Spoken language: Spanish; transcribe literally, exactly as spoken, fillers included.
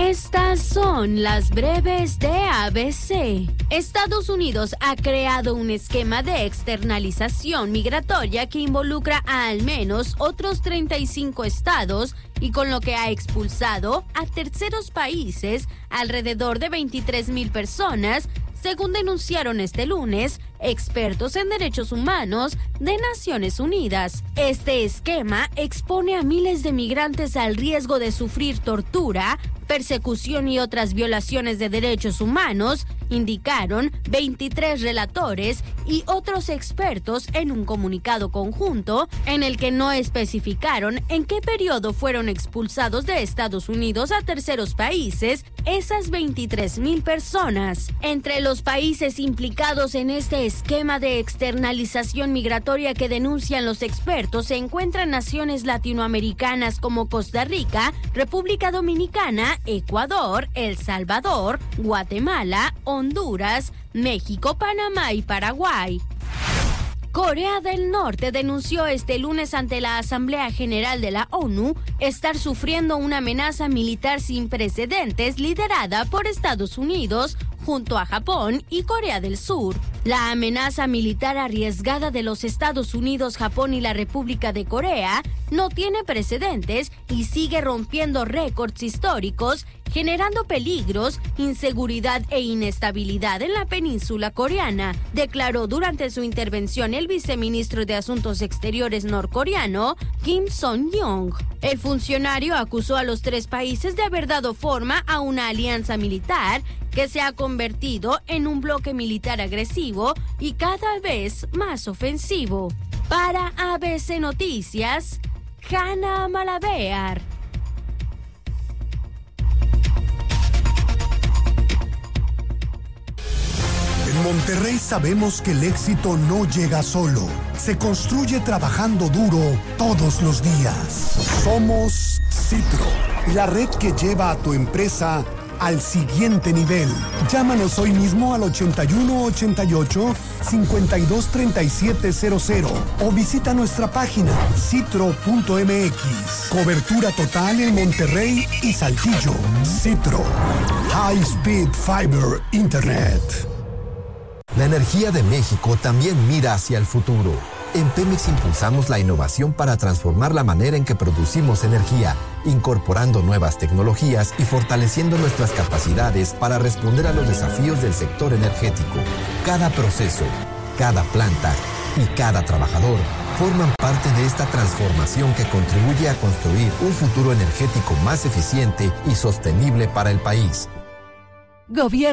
Estas son las breves de A B C. Estados Unidos ha creado un esquema de externalización migratoria que involucra a al menos otros treinta y cinco estados y con lo que ha expulsado a terceros países alrededor de veintitrés mil personas, según denunciaron este lunes expertos en derechos humanos de Naciones Unidas. Este esquema expone a miles de migrantes al riesgo de sufrir tortura, persecución y otras violaciones de derechos humanos, indicaron veintitrés relatores y otros expertos en un comunicado conjunto en el que no especificaron en qué periodo fueron expulsados de Estados Unidos a terceros países esas veintitrés mil personas. Entre los países implicados en este esquema de externalización migratoria que denuncian los expertos se encuentran naciones latinoamericanas como Costa Rica, República Dominicana, Ecuador, El Salvador, Guatemala, Honduras, México, Panamá y Paraguay. Corea del Norte denunció este lunes ante la Asamblea General de la ONU estar sufriendo una amenaza militar sin precedentes liderada por Estados Unidos junto a Japón y Corea del Sur. La amenaza militar arriesgada de los Estados Unidos, Japón y la República de Corea no tiene precedentes y sigue rompiendo récords históricos, generando peligros, inseguridad e inestabilidad en la península coreana, declaró durante su intervención el viceministro de Asuntos Exteriores norcoreano, Kim Song-yong. El funcionario acusó a los tres países de haber dado forma a una alianza militar que se ha convertido en un bloque militar agresivo y cada vez más ofensivo. Para A B C Noticias, Hanna Malavear. En Monterrey sabemos que el éxito no llega solo, se construye trabajando duro todos los días. Somos Citro, la red que lleva a tu empresa al siguiente nivel. Llámanos hoy mismo al ochenta y uno ochenta y ocho, cincuenta y dos treinta y siete cero cero o visita nuestra página citro punto m x. Cobertura total en Monterrey y Saltillo. Citro. High Speed Fiber Internet. La energía de México también mira hacia el futuro. En Pemex impulsamos la innovación para transformar la manera en que producimos energía, incorporando nuevas tecnologías y fortaleciendo nuestras capacidades para responder a los desafíos del sector energético. Cada proceso, cada planta y cada trabajador forman parte de esta transformación que contribuye a construir un futuro energético más eficiente y sostenible para el país. Gobierno